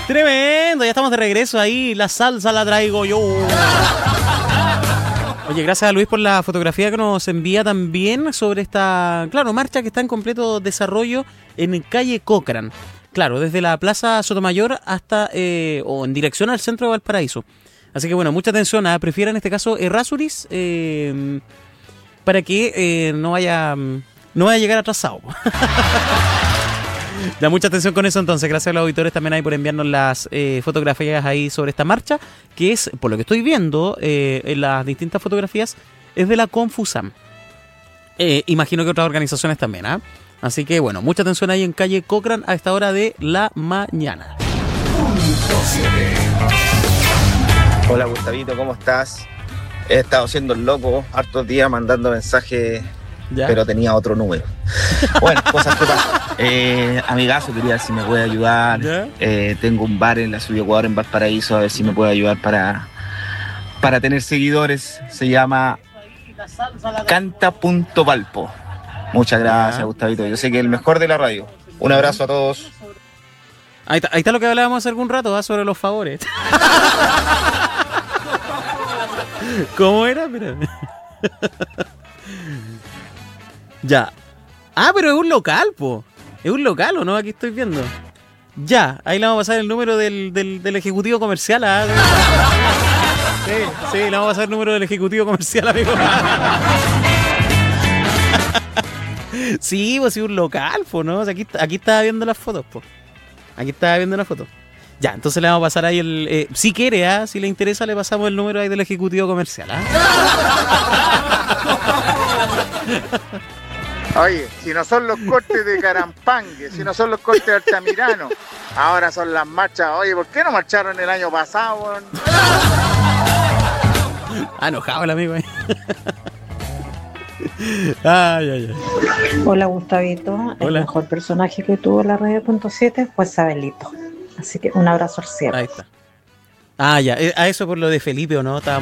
Tremendo, ya estamos de regreso ahí. La salsa la traigo yo. Oye, gracias a Luis por la fotografía que nos envía también sobre esta, claro, marcha que está en completo desarrollo en calle Cochrane. Claro, desde la Plaza Sotomayor hasta, o en dirección al centro de Valparaíso. Así que bueno, mucha atención, prefiera en este caso Errázuriz, para que no vaya a llegar atrasado. Da mucha atención con eso entonces. Gracias a los auditores también ahí por enviarnos las fotografías ahí sobre esta marcha, que es, por lo que estoy viendo en las distintas fotografías, es de la Confusam. Imagino que otras organizaciones también, Así que bueno, mucha atención ahí en calle Cochrane a esta hora de la mañana. Hola Gustavito, ¿cómo estás? He estado siendo el loco hartos días mandando mensajes, pero tenía otro número. Bueno, cosas que pasan. Amigazo, quería ver si me puede ayudar. Tengo un bar en la ciudad de Ecuador, en Valparaíso, a ver si me puede ayudar para tener seguidores. Se llama Canta.valpo. Muchas gracias, Gustavito. Yo sé que es el mejor de la radio. Un abrazo a todos. Ahí está lo que hablábamos hace algún rato, sobre los favores. ¿Cómo era? Espérame. Ya. Pero es un local, po. Es un local, ¿o no? Aquí estoy viendo. Ya, ahí le vamos a pasar el número del ejecutivo comercial. Sí, le vamos a pasar el número del ejecutivo comercial, amigo. Sí, pues sí, un local, po, ¿no? O sea, aquí estaba viendo las fotos, po. Aquí estaba viendo las fotos. Ya, entonces le vamos a pasar ahí el... si quiere, si le interesa, le pasamos el número ahí del ejecutivo comercial, Oye, si no son los cortes de Carampangue, si no son los cortes de Altamirano, ahora son las marchas. Oye, ¿por qué no marcharon el año pasado? Enojado el amigo, Ay. Hola Gustavito. Hola. El mejor personaje que tuvo la radio.7 fue Sabelito. Así que un abrazo al cielo. Ahí está. Ya, a eso por lo de Felipe, ¿o no?